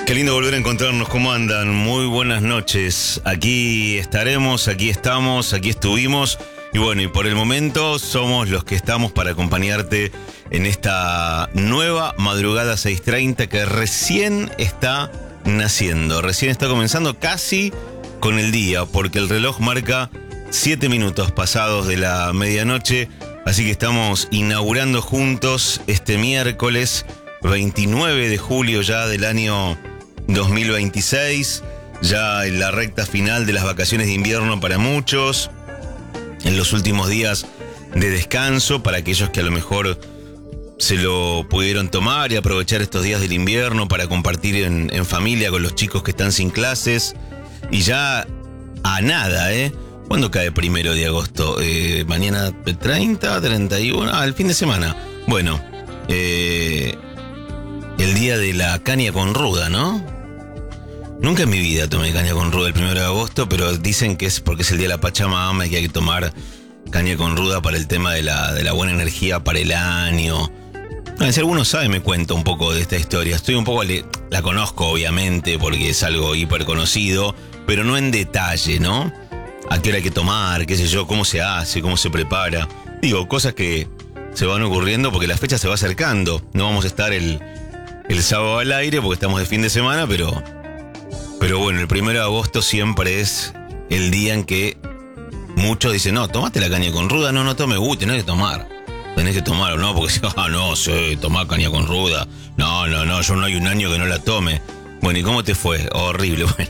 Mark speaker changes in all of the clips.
Speaker 1: Qué lindo volver a encontrarnos, ¿cómo andan? Muy buenas noches. Aquí estaremos, aquí estamos, aquí estuvimos. Y bueno, y por el momento somos los que estamos para acompañarte en esta nueva madrugada 6:30 que recién está naciendo. Recién está comenzando casi con el día, porque el reloj marca 7 minutos pasados de la medianoche. Así que estamos inaugurando juntos este miércoles 29 de julio ya del año 2026, ya en la recta final de las vacaciones de invierno para muchos, en los últimos días de descanso para aquellos que a lo mejor se lo pudieron tomar y aprovechar estos días del invierno para compartir en familia con los chicos que están sin clases. Y ya a nada, ¿Cuándo cae 1 de agosto? Mañana 30, 31, el fin de semana. Bueno, el día de la caña con ruda, ¿no? Nunca en mi vida tomé caña con ruda el 1 de agosto, pero dicen que es porque es el día de la Pachamama y que hay que tomar caña con ruda para el tema de la buena energía para el año. Si alguno sabe, me cuenta un poco de esta historia. Estoy un poco... La conozco, obviamente, porque es algo hiper conocido, pero no en detalle, ¿no? A qué hora hay que tomar, qué sé yo, cómo se hace, cómo se prepara. Digo, cosas que se van ocurriendo porque la fecha se va acercando. No vamos a estar el sábado al aire porque estamos de fin de semana, pero bueno, el 1 de agosto siempre es el día en que muchos dicen, no, tomate la caña con ruda, no tome, tenés que tomar. Tenés que tomar, ¿o no? Porque si, no sé, tomar caña con ruda. No, yo no hay un año que no la tome. Bueno, ¿y cómo te fue? Horrible, bueno.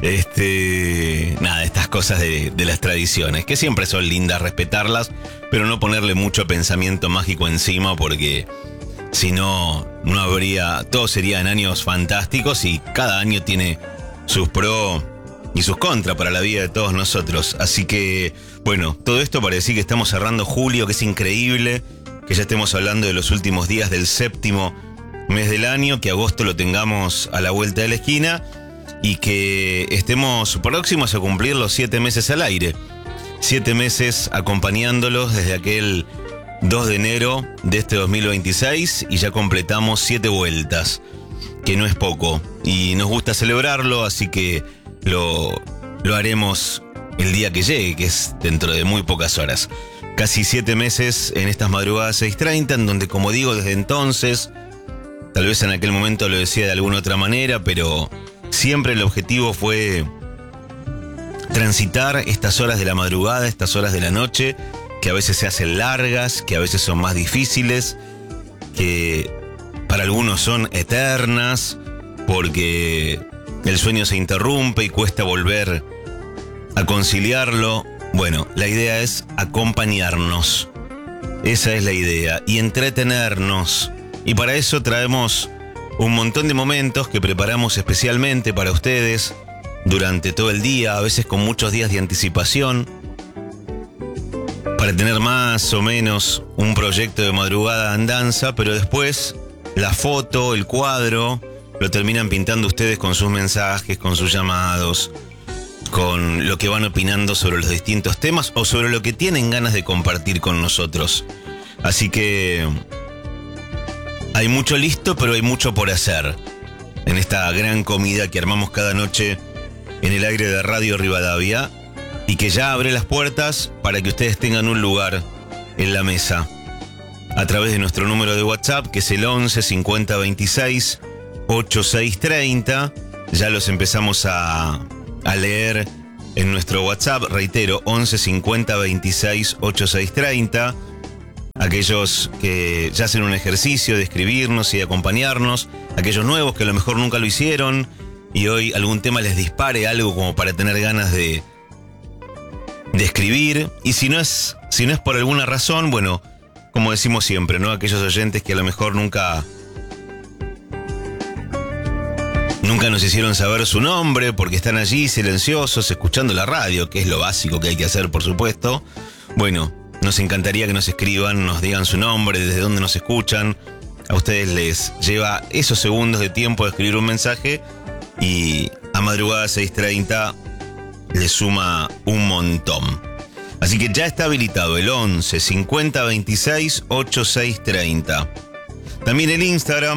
Speaker 1: Nada, estas cosas de las tradiciones, que siempre son lindas respetarlas, pero no ponerle mucho pensamiento mágico encima porque... Si no, no habría... Todos serían años fantásticos y cada año tiene sus pros y sus contras para la vida de todos nosotros. Así que, bueno, todo esto para decir que estamos cerrando julio, que es increíble, que ya estemos hablando de los últimos días del 7º mes del año, que agosto lo tengamos a la vuelta de la esquina y que estemos próximos a cumplir los 7 meses al aire. 7 meses acompañándolos desde aquel 2 de enero de este 2026 y ya completamos 7 vueltas, que no es poco y nos gusta celebrarlo, así que lo haremos el día que llegue, que es dentro de muy pocas horas. Casi 7 meses en estas madrugadas 6:30, en donde, como digo, desde entonces, tal vez en aquel momento lo decía de alguna otra manera, pero siempre el objetivo fue transitar estas horas de la madrugada, estas horas de la noche, que a veces se hacen largas, que a veces son más difíciles, que para algunos son eternas, porque el sueño se interrumpe y cuesta volver a conciliarlo. Bueno, la idea es acompañarnos, esa es la idea, y entretenernos. Y para eso traemos un montón de momentos que preparamos especialmente para ustedes durante todo el día, a veces con muchos días de anticipación, para tener más o menos un proyecto de madrugada andanza, pero después la foto, el cuadro, lo terminan pintando ustedes con sus mensajes, con sus llamados, con lo que van opinando sobre los distintos temas o sobre lo que tienen ganas de compartir con nosotros. Así que hay mucho listo, pero hay mucho por hacer en esta gran comida que armamos cada noche en el aire de Radio Rivadavia, y que ya abre las puertas para que ustedes tengan un lugar en la mesa a través de nuestro número de WhatsApp, que es el 11 50 26 8630. Ya los empezamos a leer en nuestro WhatsApp, reitero, 11 50 26 8630. Aquellos que ya hacen un ejercicio de escribirnos y de acompañarnos, aquellos nuevos que a lo mejor nunca lo hicieron y hoy algún tema les dispare algo como para tener ganas de escribir. Y si no es por alguna razón, bueno, como decimos siempre, ¿no? Aquellos oyentes que a lo mejor nunca nos hicieron saber su nombre porque están allí silenciosos escuchando la radio, que es lo básico que hay que hacer, por supuesto. Bueno, nos encantaría que nos escriban, nos digan su nombre, desde dónde nos escuchan. A ustedes les lleva esos segundos de tiempo de escribir un mensaje y a madrugada 6:30 le suma un montón. Así que ya está habilitado el 11 50 26 8630. También el Instagram,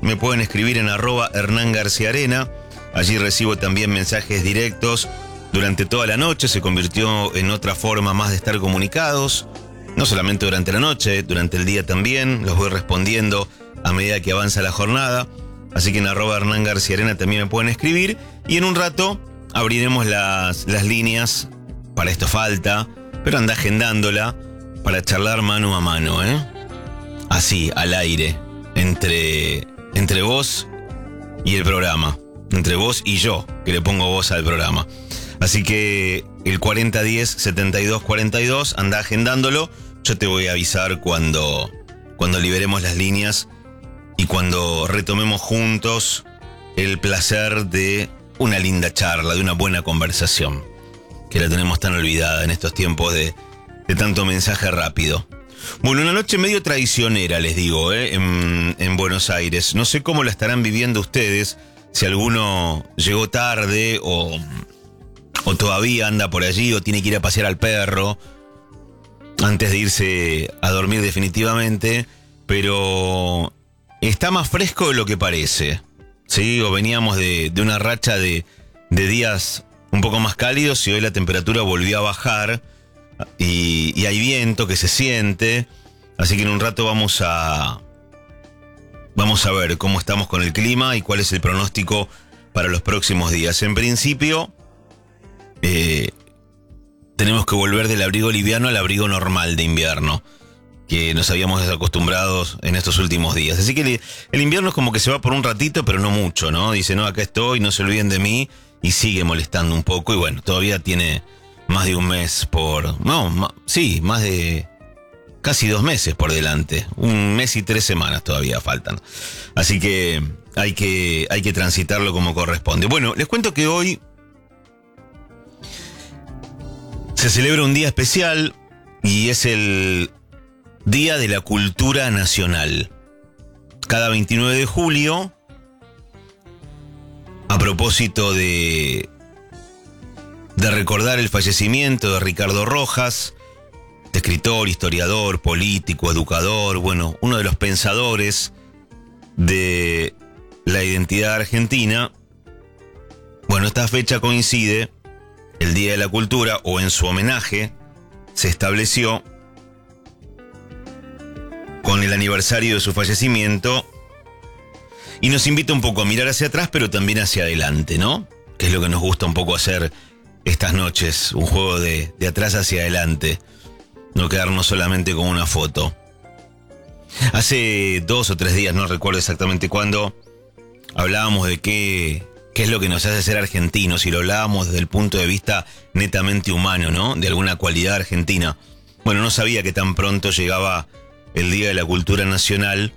Speaker 1: me pueden escribir en @HernánGarciaArena. Allí recibo también mensajes directos durante toda la noche. Se convirtió en otra forma más de estar comunicados. No solamente durante la noche, durante el día también. Los voy respondiendo a medida que avanza la jornada. Así que en @HernánGarciaArena también me pueden escribir. Y en un rato abriremos las líneas. Para esto falta, pero anda agendándola para charlar mano a mano, ¿eh? Así, al aire, entre vos y el programa. Entre vos y yo, que le pongo voz al programa. Así que el 4010-7242, anda agendándolo. Yo te voy a avisar cuando liberemos las líneas y cuando retomemos juntos el placer de una linda charla, de una buena conversación, que la tenemos tan olvidada en estos tiempos de tanto mensaje rápido. Bueno, una noche medio traicionera, les digo, en Buenos Aires. No sé cómo la estarán viviendo ustedes, si alguno llegó tarde o todavía anda por allí o tiene que ir a pasear al perro antes de irse a dormir definitivamente, pero está más fresco de lo que parece, ¿sí? O veníamos de una racha de días un poco más cálidos y hoy la temperatura volvió a bajar y hay viento que se siente, así que en un rato vamos a ver cómo estamos con el clima y cuál es el pronóstico para los próximos días. En principio, tenemos que volver del abrigo liviano al abrigo normal de invierno, que nos habíamos desacostumbrado en estos últimos días. Así que el invierno es como que se va por un ratito, pero no mucho, ¿no? Dice, no, acá estoy, no se olviden de mí, y sigue molestando un poco, y bueno, todavía tiene más de un mes más de casi 2 meses por delante. 1 mes y 3 semanas todavía faltan. Así que hay que transitarlo como corresponde. Bueno, les cuento que hoy se celebra un día especial y es el Día de la Cultura Nacional. Cada 29 de julio, a propósito de recordar el fallecimiento de Ricardo Rojas, de escritor, historiador, político, educador, bueno, uno de los pensadores de la identidad argentina. Bueno, esta fecha coincide, el Día de la Cultura, o en su homenaje, se estableció con el aniversario de su fallecimiento y nos invita un poco a mirar hacia atrás, pero también hacia adelante, ¿no? Que es lo que nos gusta un poco hacer estas noches, un juego de atrás hacia adelante, no quedarnos solamente con una foto. Hace 2 o 3 días, no recuerdo exactamente cuándo, hablábamos de qué es lo que nos hace ser argentinos, y lo hablábamos desde el punto de vista netamente humano, ¿no? De alguna cualidad argentina. Bueno, no sabía que tan pronto llegaba el Día de la Cultura Nacional,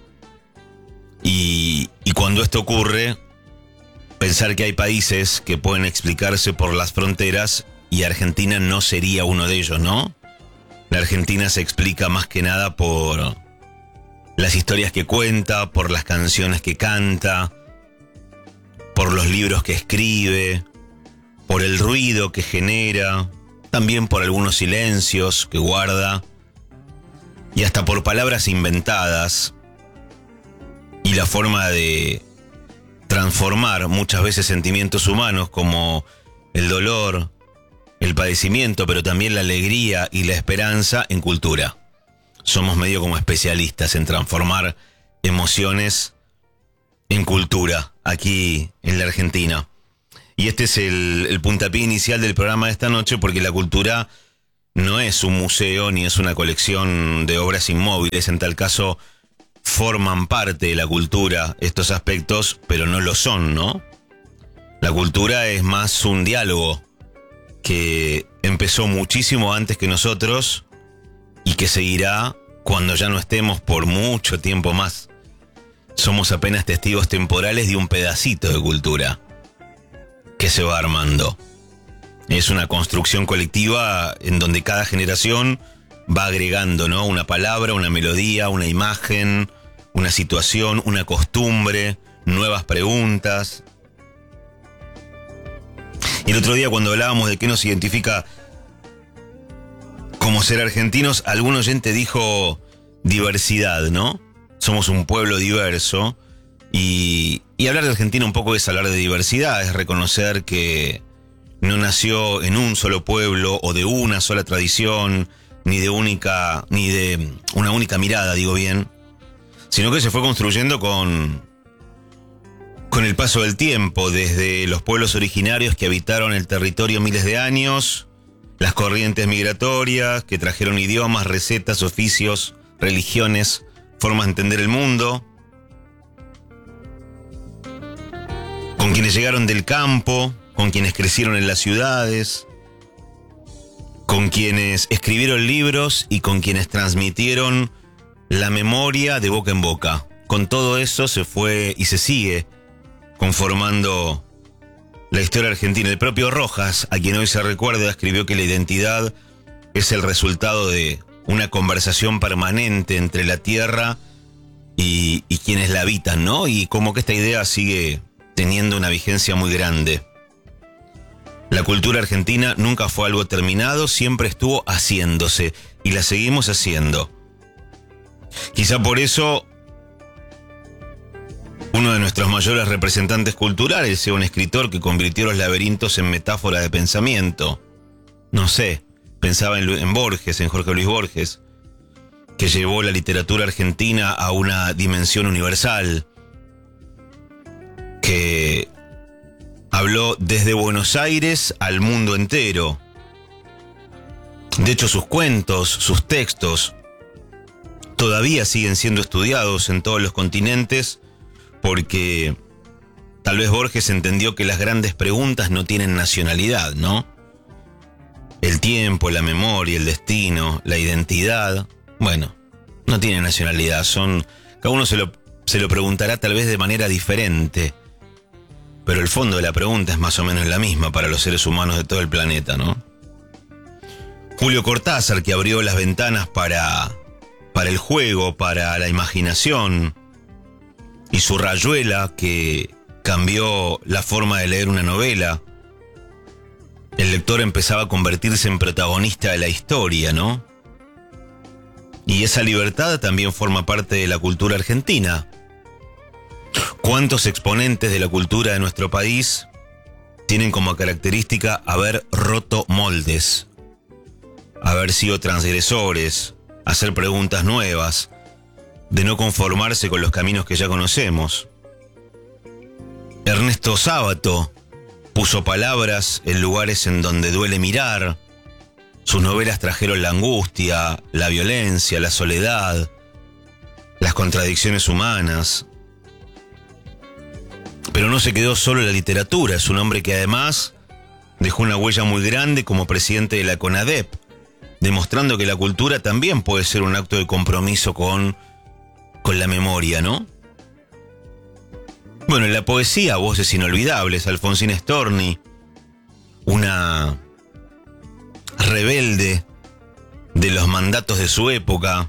Speaker 1: y cuando esto ocurre, pensar que hay países que pueden explicarse por las fronteras y Argentina no sería uno de ellos, ¿no? La Argentina se explica más que nada por las historias que cuenta, por las canciones que canta, por los libros que escribe, por el ruido que genera, también por algunos silencios que guarda y hasta por palabras inventadas y la forma de transformar muchas veces sentimientos humanos como el dolor, el padecimiento, pero también la alegría y la esperanza en cultura. Somos medio como especialistas en transformar emociones en cultura aquí en la Argentina. Y este es el puntapié inicial del programa de esta noche, porque la cultura no es un museo ni es una colección de obras inmóviles. En tal caso, forman parte de la cultura estos aspectos, pero no lo son, ¿no? La cultura es más un diálogo que empezó muchísimo antes que nosotros y que seguirá cuando ya no estemos por mucho tiempo más. Somos apenas testigos temporales de un pedacito de cultura que se va armando. Es una construcción colectiva en donde cada generación va agregando, ¿no? Una palabra, una melodía, una imagen, una situación, una costumbre, nuevas preguntas. Y el otro día, cuando hablábamos de qué nos identifica como ser argentinos, algún oyente dijo diversidad, ¿no? Somos un pueblo diverso Y hablar de Argentina un poco es hablar de diversidad, es reconocer que no nació en un solo pueblo o de una sola tradición, ni de una única mirada, digo bien, sino que se fue construyendo con el paso del tiempo, desde los pueblos originarios que habitaron el territorio miles de años, las corrientes migratorias que trajeron idiomas, recetas, oficios, religiones, formas de entender el mundo, con quienes llegaron del campo, con quienes crecieron en las ciudades, con quienes escribieron libros y con quienes transmitieron la memoria de boca en boca. Con todo eso se fue y se sigue conformando la historia argentina. El propio Rojas, a quien hoy se recuerda, escribió que la identidad es el resultado de una conversación permanente entre la tierra y quienes la habitan, ¿no? Y como que esta idea sigue teniendo una vigencia muy grande. La cultura argentina nunca fue algo terminado, siempre estuvo haciéndose y la seguimos haciendo. Quizá por eso uno de nuestros mayores representantes culturales sea un escritor que convirtió los laberintos en metáfora de pensamiento. No sé, pensaba en Borges, en Jorge Luis Borges, que llevó la literatura argentina a una dimensión universal, que habló desde Buenos Aires al mundo entero. De hecho, sus cuentos, sus textos, todavía siguen siendo estudiados en todos los continentes, porque tal vez Borges entendió que las grandes preguntas no tienen nacionalidad, ¿no? El tiempo, la memoria, el destino, la identidad, bueno, no tienen nacionalidad, cada uno se lo preguntará tal vez de manera diferente, pero el fondo de la pregunta es más o menos la misma para los seres humanos de todo el planeta, ¿no? Julio Cortázar, que abrió las ventanas para el juego, para la imaginación, y su Rayuela, que cambió la forma de leer una novela. El lector empezaba a convertirse en protagonista de la historia, ¿no? Y esa libertad también forma parte de la cultura argentina. ¿Cuántos exponentes de la cultura de nuestro país tienen como característica haber roto moldes, haber sido transgresores, hacer preguntas nuevas, de no conformarse con los caminos que ya conocemos? Ernesto Sábato puso palabras en lugares en donde duele mirar. Sus novelas trajeron la angustia, la violencia, la soledad, las contradicciones humanas. Pero no se quedó solo en la literatura, es un hombre que además dejó una huella muy grande como presidente de la CONADEP, demostrando que la cultura también puede ser un acto de compromiso con la memoria, ¿no? Bueno, en la poesía, voces inolvidables, Alfonsina Storni, una rebelde de los mandatos de su época,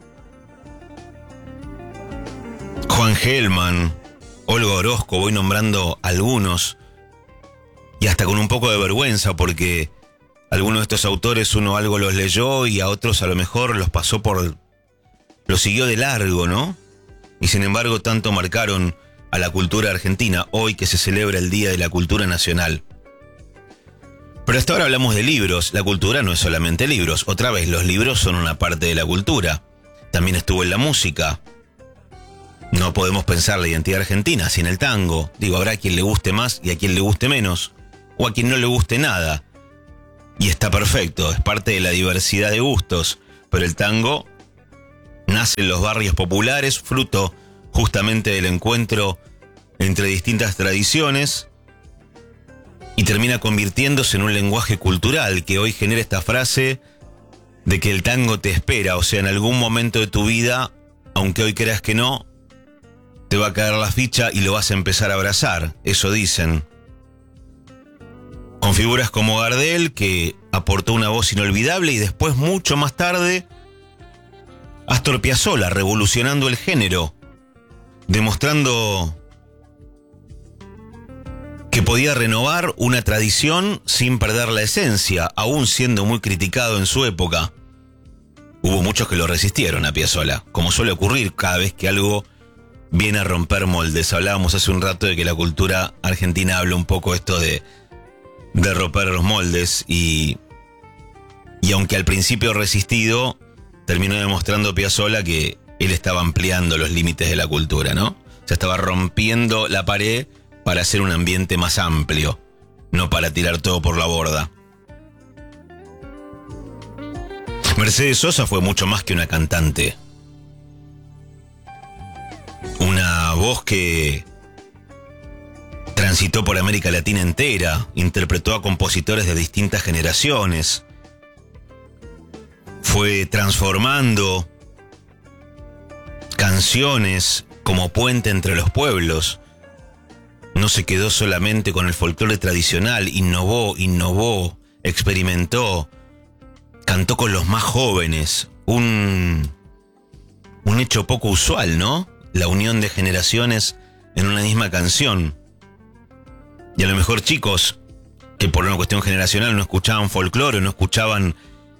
Speaker 1: Juan Gelman, Olga Orozco, voy nombrando algunos, y hasta con un poco de vergüenza, porque algunos de estos autores uno algo los leyó y a otros a lo mejor los siguió de largo, ¿no? Y sin embargo tanto marcaron a la cultura argentina, hoy que se celebra el Día de la Cultura Nacional. Pero hasta ahora hablamos de libros. La cultura no es solamente libros. Otra vez, los libros son una parte de la cultura. También estuvo en la música. No podemos pensar la identidad argentina sin el tango. Digo, habrá a quien le guste más y a quien le guste menos, o a quien no le guste nada. Y está perfecto, es parte de la diversidad de gustos. Pero el tango nace en los barrios populares, fruto justamente del encuentro entre distintas tradiciones, y termina convirtiéndose en un lenguaje cultural que hoy genera esta frase de que el tango te espera. O sea, en algún momento de tu vida, aunque hoy creas que no, te va a caer la ficha y lo vas a empezar a abrazar. Eso dicen. Con figuras como Gardel, que aportó una voz inolvidable, y después, mucho más tarde, Astor Piazzolla, revolucionando el género, demostrando que podía renovar una tradición sin perder la esencia, aún siendo muy criticado en su época. Hubo muchos que lo resistieron a Piazzolla, como suele ocurrir cada vez que algo viene a romper moldes. Hablábamos hace un rato de que la cultura argentina habla un poco esto de romper los moldes y aunque al principio resistido, terminó demostrando Piazzolla que él estaba ampliando los límites de la cultura, ¿no? O sea, estaba rompiendo la pared para hacer un ambiente más amplio, no para tirar todo por la borda. Mercedes Sosa fue mucho más que una cantante. Una voz que transitó por América Latina entera, interpretó a compositores de distintas generaciones, fue transformando canciones como puente entre los pueblos. No se quedó solamente con el folclore tradicional, innovó, experimentó, cantó con los más jóvenes. Un hecho poco usual, ¿no? La unión de generaciones en una misma canción. Y a lo mejor chicos que por una cuestión generacional no escuchaban folclore, no escuchaban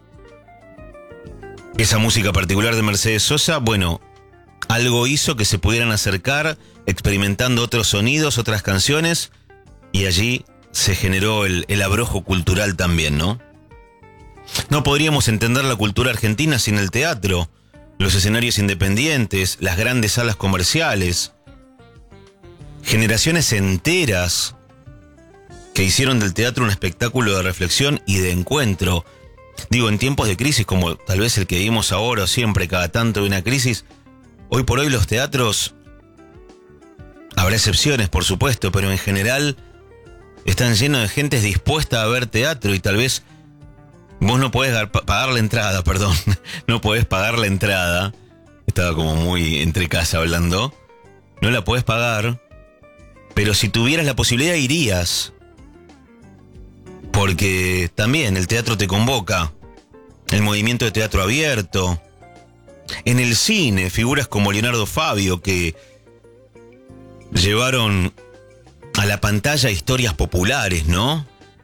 Speaker 1: esa música particular de Mercedes Sosa, bueno, algo hizo que se pudieran acercar experimentando otros sonidos, otras canciones, y allí se generó el abrojo cultural también, ¿no? No podríamos entender la cultura argentina sin el teatro, los escenarios independientes, las grandes salas comerciales, generaciones enteras que hicieron del teatro un espectáculo de reflexión y de encuentro. Digo, en tiempos de crisis como tal vez el que vivimos ahora o siempre, cada tanto de una crisis, hoy por hoy los teatros, habrá excepciones por supuesto, pero en general están llenos de gente dispuesta a ver teatro y tal vez vos no podés pagar la entrada, no podés pagar la entrada, estaba como muy entre casa hablando, no la podés pagar, pero si tuvieras la posibilidad irías, porque también el teatro te convoca, el movimiento de teatro abierto, en el cine, figuras como Leonardo Fabio que llevaron a la pantalla historias populares, ¿no?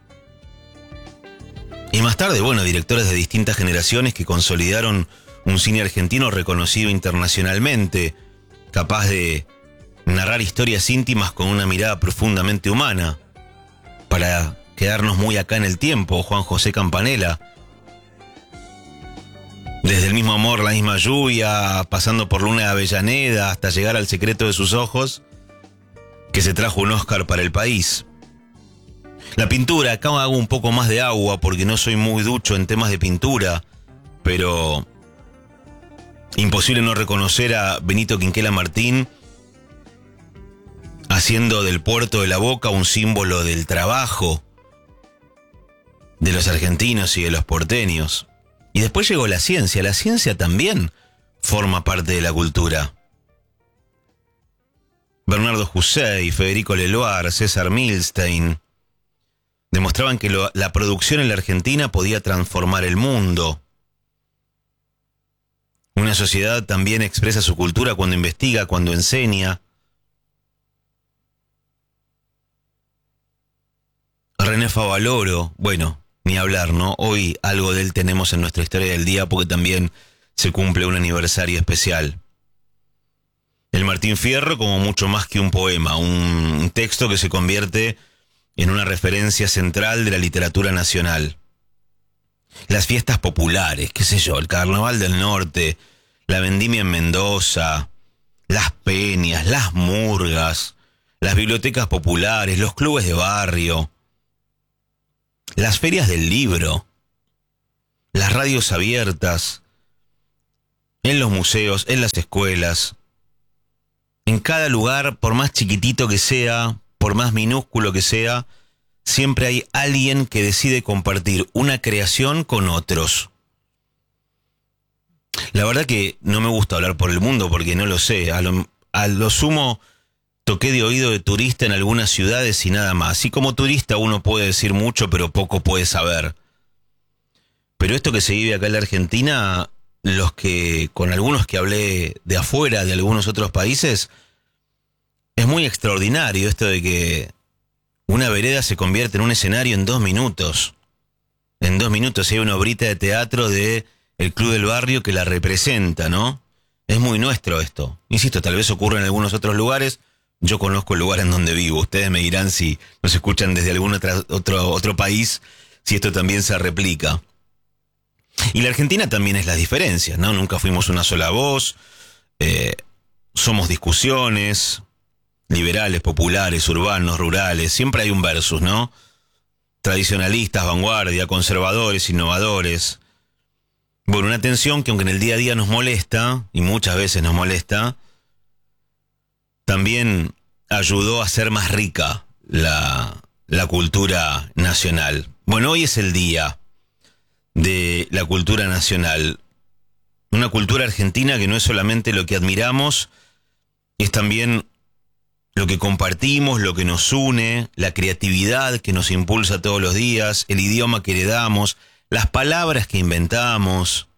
Speaker 1: Y más tarde, bueno, directores de distintas generaciones que consolidaron un cine argentino reconocido internacionalmente, capaz de narrar historias íntimas con una mirada profundamente humana. Para quedarnos muy acá en el tiempo, Juan José Campanella, desde El mismo amor, la misma lluvia, pasando por Luna de Avellaneda, hasta llegar al Secreto de sus ojos, que se trajo un Oscar para el país. La pintura, acá hago un poco más de agua porque no soy muy ducho en temas de pintura, pero imposible no reconocer a Benito Quinquela Martín haciendo del puerto de La Boca un símbolo del trabajo de los argentinos y de los porteños. Y después llegó la ciencia también forma parte de la cultura. Bernardo Hussein, Federico Leloir, César Milstein demostraban que la producción en la Argentina podía transformar el mundo. Una sociedad también expresa su cultura cuando investiga, cuando enseña. René Favaloro, bueno, ni hablar, ¿no? Hoy algo de él tenemos en nuestra historia del día porque también se cumple un aniversario especial. El Martín Fierro como mucho más que un poema, un texto que se convierte en una referencia central de la literatura nacional. Las fiestas populares, qué sé yo, el Carnaval del Norte, la Vendimia en Mendoza, las peñas, las murgas, las bibliotecas populares, los clubes de barrio, las ferias del libro, las radios abiertas, en los museos, en las escuelas. En cada lugar, por más chiquitito que sea, por más minúsculo que sea, siempre hay alguien que decide compartir una creación con otros. La verdad que no me gusta hablar por el mundo porque no lo sé. A lo sumo toqué de oído de turista en algunas ciudades y nada más. Y como turista uno puede decir mucho, pero poco puede saber. Pero esto que se vive acá en la Argentina, con algunos que hablé de afuera, de algunos otros países, es muy extraordinario esto de que una vereda se convierte en un escenario en 2 minutos. En 2 minutos hay una obrita de teatro de el Club del Barrio que la representa, ¿no? Es muy nuestro esto. Insisto, tal vez ocurre en algunos otros lugares. Yo conozco el lugar en donde vivo. Ustedes me dirán si nos escuchan desde algún otro país, si esto también se replica. Y la Argentina también es las diferencias, ¿no? Nunca fuimos una sola voz. Somos discusiones, liberales, populares, urbanos, rurales. Siempre hay un versus, ¿no? Tradicionalistas, vanguardia, conservadores, innovadores. Bueno, una tensión que aunque en el día a día nos molesta, y muchas veces nos molesta, también ayudó a hacer más rica la cultura nacional. Bueno, hoy es el día de la cultura nacional. Una cultura argentina que no es solamente lo que admiramos, es también lo que compartimos, lo que nos une, la creatividad que nos impulsa todos los días, el idioma que heredamos, las palabras que inventamos.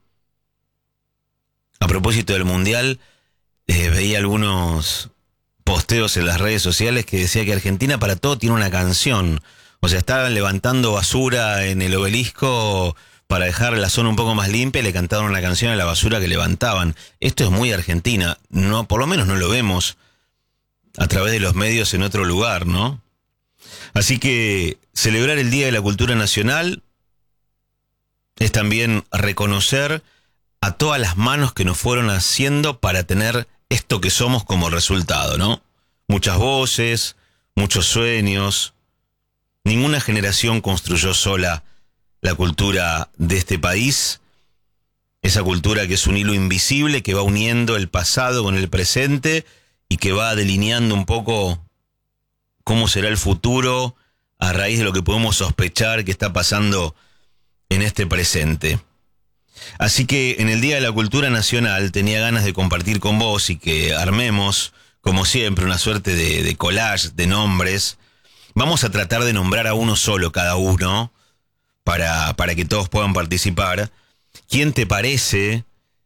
Speaker 1: A propósito del Mundial, veía algunos posteos en las redes sociales que decía que Argentina para todo tiene una canción. O sea, estaban levantando basura en el obelisco para dejar la zona un poco más limpia y le cantaron una canción a la basura que levantaban. Esto es muy Argentina. No, por lo menos no lo vemos a través de los medios en otro lugar, ¿no? Así que celebrar el Día de la Cultura Nacional es también reconocer a todas las manos que nos fueron haciendo para tener esto que somos como resultado, ¿no? Muchas voces, muchos sueños. Ninguna generación construyó sola la cultura de este país. Esa cultura que es un hilo invisible que va uniendo el pasado con el presente y que va delineando un poco cómo será el futuro a raíz de lo que podemos sospechar que está pasando en este presente. Así que en el Día de la Cultura Nacional tenía ganas de compartir con vos y que armemos, como siempre, una suerte de collage de nombres. Vamos a tratar de nombrar a uno solo cada uno para que todos puedan participar. ¿Quién te parece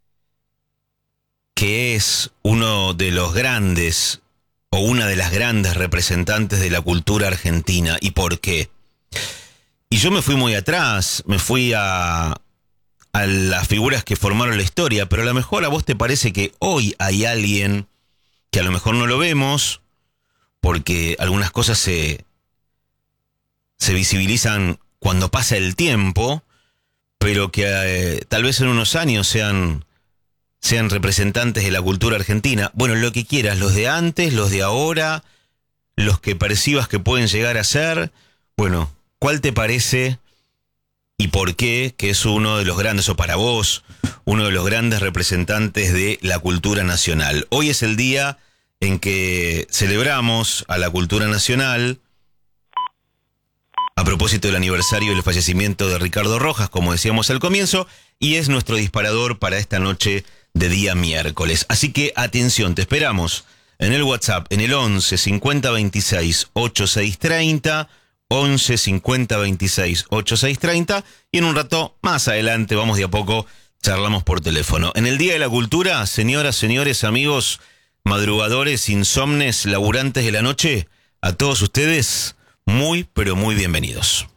Speaker 1: que es uno de los grandes o una de las grandes representantes de la cultura argentina y por qué? Y yo me fui muy atrás, me fui a las figuras que formaron la historia, pero a lo mejor a vos te parece que hoy hay alguien que a lo mejor no lo vemos, porque algunas cosas se visibilizan cuando pasa el tiempo, pero que tal vez en unos años sean representantes de la cultura argentina. Bueno, lo que quieras, los de antes, los de ahora, los que percibas que pueden llegar a ser. Bueno, ¿cuál te parece y por qué que es uno de los grandes, o para vos, uno de los grandes representantes de la cultura nacional? Hoy es el día en que celebramos a la cultura nacional a propósito del aniversario del fallecimiento de Ricardo Rojas, como decíamos al comienzo, y es nuestro disparador para esta noche de día miércoles. Así que atención, te esperamos en el WhatsApp, en el 11 50 26 8630, 11 50 26 8630, y en un rato más adelante, vamos de a poco, charlamos por teléfono. En el Día de la Cultura, señoras, señores, amigos, madrugadores, insomnes, laburantes de la noche, a todos ustedes, muy, pero muy bienvenidos.